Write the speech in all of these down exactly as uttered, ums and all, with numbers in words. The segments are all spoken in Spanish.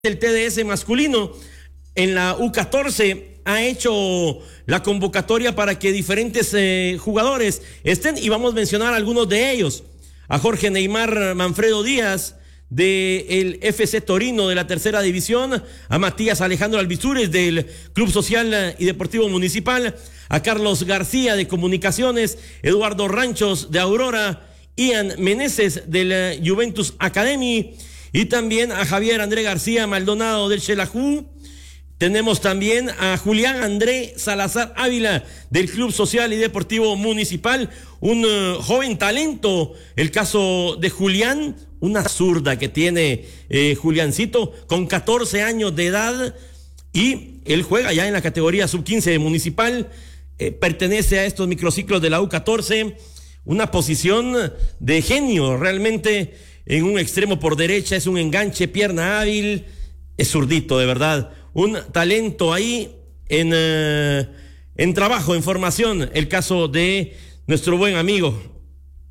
El T D S masculino en la U catorce ha hecho la convocatoria para que diferentes eh, jugadores estén, y vamos a mencionar algunos de ellos: a Jorge Neymar Manfredo Díaz del F C Torino de la tercera división, a Matías Alejandro Alvisures del Club Social y Deportivo Municipal, a Carlos García de Comunicaciones, Eduardo Ranchos de Aurora, Ian Meneses del Juventus Academy, y también a Javier André García Maldonado del Xelajú. Tenemos también a Julián André Salazar Ávila del Club Social y Deportivo Municipal, un uh, joven talento. El caso de Julián, una zurda que tiene eh, Juliancito, con catorce años de edad, y él juega ya en la categoría sub quince municipal, eh, pertenece a estos microciclos de la U catorce, una posición de genio realmente. En un extremo por derecha, es un enganche, pierna hábil, es zurdito de verdad, un talento ahí en, uh, en trabajo, en formación. El caso de nuestro buen amigo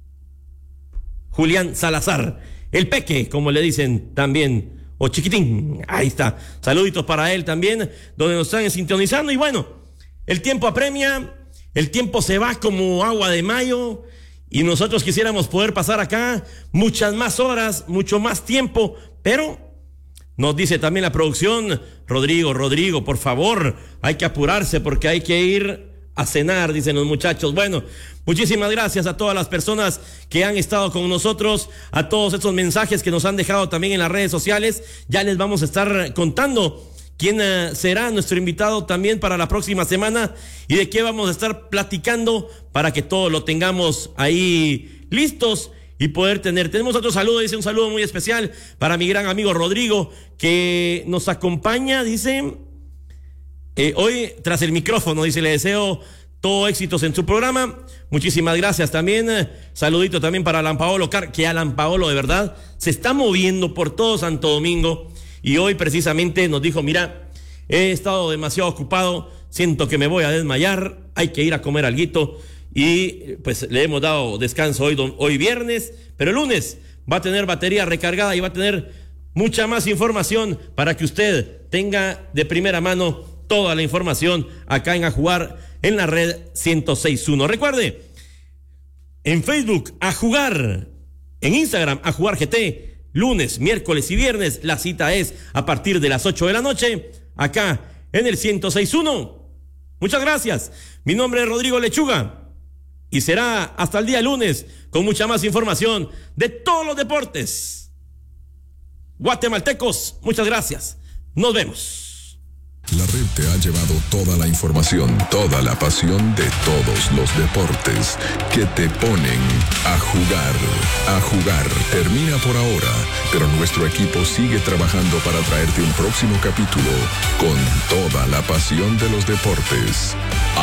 Julián Salazar, el Peque, como le dicen también, o Chiquitín, ahí está, saluditos para él también, donde nos están sintonizando. Y bueno, el tiempo apremia, el tiempo se va como agua de mayo, y nosotros quisiéramos poder pasar acá muchas más horas, mucho más tiempo, pero nos dice también la producción: Rodrigo, Rodrigo, por favor, hay que apurarse porque hay que ir a cenar, dicen los muchachos. Bueno, muchísimas gracias a todas las personas que han estado con nosotros, a todos estos mensajes que nos han dejado también en las redes sociales. Ya les vamos a estar contando quién uh, será nuestro invitado también para la próxima semana y de qué vamos a estar platicando para que todo lo tengamos ahí listos y poder tener. Tenemos otro saludo, dice, un saludo muy especial para mi gran amigo Rodrigo, que nos acompaña, dice, eh, hoy tras el micrófono, dice, le deseo todo éxitos en su programa. Muchísimas gracias también. Saludito también para Alan Paolo Car, que Alan Paolo de verdad se está moviendo por todo Santo Domingo. Y hoy precisamente nos dijo: mira, he estado demasiado ocupado, siento que me voy a desmayar, hay que ir a comer alguito. Y pues le hemos dado descanso hoy, hoy viernes, pero el lunes va a tener batería recargada y va a tener mucha más información para que usted tenga de primera mano toda la información acá en A Jugar en la red ciento seis punto uno. Recuerde, en Facebook A Jugar, en Instagram A Jugar G T. Lunes, miércoles y viernes, la cita es a partir de las ocho de la noche, acá en el ciento seis punto uno. Muchas gracias. Mi nombre es Rodrigo Lechuga y será hasta el día lunes con mucha más información de todos los deportes guatemaltecos. Muchas gracias. Nos vemos. La red te ha llevado toda la información, toda la pasión de todos los deportes que te ponen a jugar. A jugar termina por ahora, pero nuestro equipo sigue trabajando para traerte un próximo capítulo con toda la pasión de los deportes.